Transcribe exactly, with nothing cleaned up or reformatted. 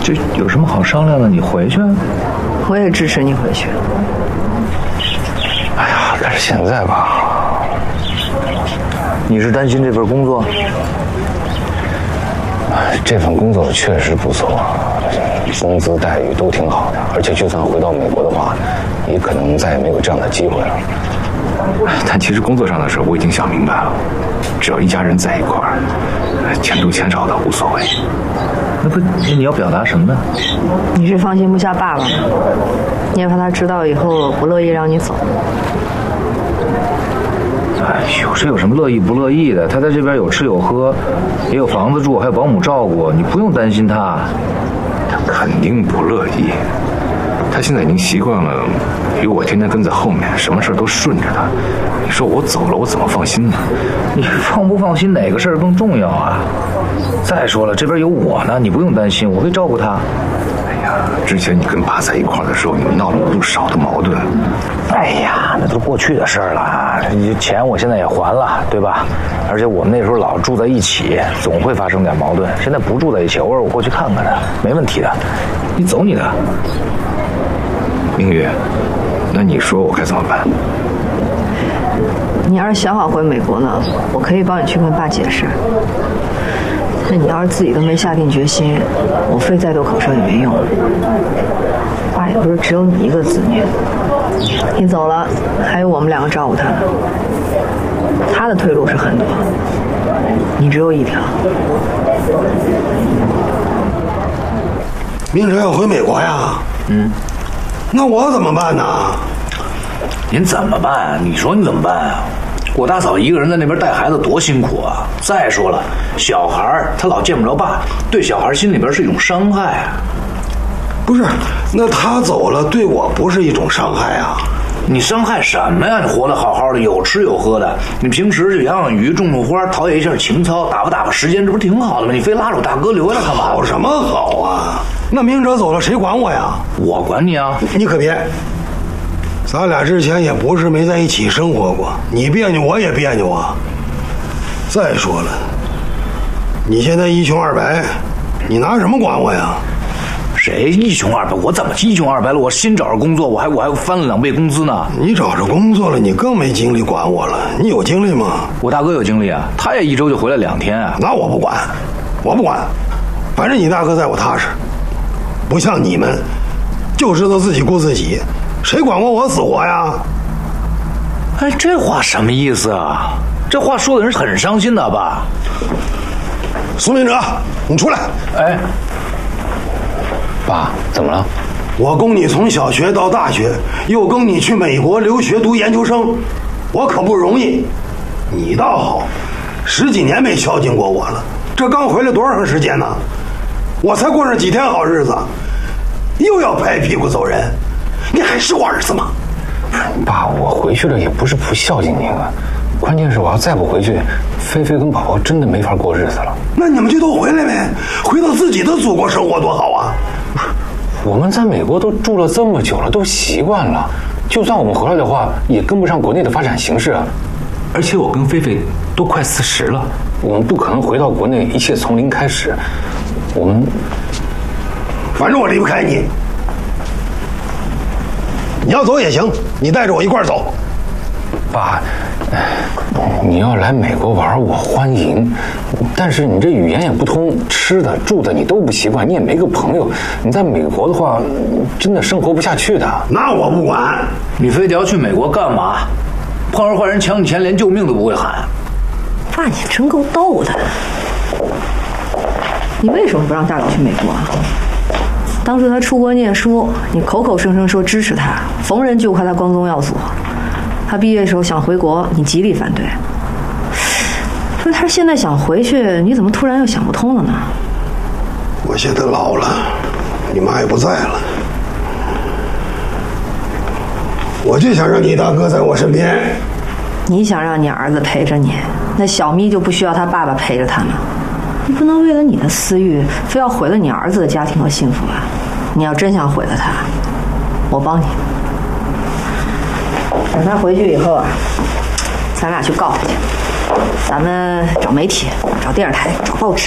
这有什么好商量的？你回去。 我也支持你回去。 哎呀，但是现在吧，你是担心这份工作？ 这份工作确实不错，工资待遇都挺好的，而且就算回到美国的话，也可能再也没有这样的机会了。 但其实工作上的事我已经想明白了，只要一家人在一块儿，钱多钱少的无所谓。那不，你要表达什么呢？ 你是放心不下爸爸吗？你也怕他知道以后不乐意让你走。 哎呦，这有什么乐意不乐意的？他在这边有吃有喝，也有房子住，还有保姆照顾，你不用担心他。他肯定不乐意，他现在已经习惯了有我天天跟在后面，什么事都顺着他。你说我走了，我怎么放心呢？你放不放心哪个事儿更重要啊？再说了，这边有我呢，你不用担心，我会照顾他。哎呀，之前你跟爸在一块儿的时候，你们闹了不少的矛盾。哎呀，那都是过去的事儿了。你钱我现在也还了，对吧？而且我们那时候老住在一起，总会发生点矛盾。现在不住在一起，偶尔我过去看看他，没问题的。你走你的。明月，那你说我该怎么办？ 你要是想好回美国呢，我可以帮你去跟爸解释。那你要是自己都没下定决心，我费再多口舌也没用。爸也不是只有你一个子女，你走了，还有我们两个照顾他呢。他的退路是很多，你只有一条。 明哲要回美国呀？ 嗯， 那我怎么办呢？ 您怎么办？你说你怎么办啊？我大嫂一个人在那边带孩子多辛苦啊！再说了，小孩他老见不着爸，对小孩心里边是一种伤害啊。 不是，那他走了对我不是一种伤害啊？ 你伤害什么呀？你活得好好的，有吃有喝的，你平时就养养鱼、种种花，陶冶一下情操，打发打发时间，这不是挺好的吗？你非拉着我大哥留下来干嘛？ 好什么好啊？那明哲走了，谁管我呀？ 我管你啊！ 你可别。咱俩之前也不是没在一起生活过，你别扭我也别扭啊。再说了，你现在一穷二白，你拿什么管我呀？ 谁一穷二白？我怎么一穷二白了？我新找着工作，我还我还翻了两倍工资呢。 你找着工作了，你更没精力管我了。你有精力吗？ 我大哥有精力啊，他也一周就回来两天啊。 那我不管，我不管，反正你大哥在我踏实，不像你们，就知道自己顾自己，谁管过我死活呀？ 哎，这话什么意思啊？这话说的人很伤心的吧？ 苏明哲，你出来！ 哎， 爸，怎么了？ 我供你从小学到大学，又供你去美国留学读研究生，我可不容易。你倒好，十几年没孝敬过我了，这刚回来多长时间呢？我才过上几天好日子，又要拍屁股走人，你还是我儿子吗？ 爸，我回去了也不是不孝敬您啊，关键是我要再不回去，菲菲跟宝宝真的没法过日子了。 那你们就都回来呗，回到自己的祖国生活多好啊！ 我们在美国都住了这么久了，都习惯了，就算我们回来的话，也跟不上国内的发展形势啊。 而且我跟菲菲都快四十了， 我们不可能回到国内一切从零开始。我们， 反正我离不开你。你要走也行，你带着我一块儿走。 爸，你要来美国玩，我欢迎。但是你这语言也不通，吃的住的你都不习惯，你也没个朋友。你在美国的话，真的生活不下去的。 那我不管。 你非得要去美国干嘛？碰上坏人抢你钱，连救命都不会喊。 爸，你真够逗的。你为什么不让大佬去美国啊？当初他出国念书，你口口声声说支持他，逢人就夸他光宗耀祖。他毕业的时候想回国，你极力反对。说他现在想回去，你怎么突然又想不通了呢？ 我现在老了，你妈也不在了，我就想让你大哥在我身边。 你想让你儿子陪着你，那小咪就不需要他爸爸陪着他吗？你不能为了你的私欲，非要毁了你儿子的家庭和幸福啊！你要真想毁了他，我帮你。等他回去以后啊，咱俩去告他去。咱们找媒体，找电视台，找报纸，